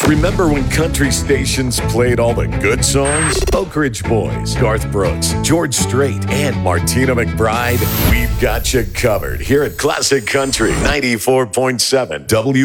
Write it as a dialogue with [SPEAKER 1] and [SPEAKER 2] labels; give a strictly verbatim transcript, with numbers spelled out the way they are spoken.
[SPEAKER 1] Remember when country stations played all the good songs? Oak Ridge Boys, Garth Brooks, George Strait, and Martina McBride. We've got you covered here at Classic Country ninety-four point seven W.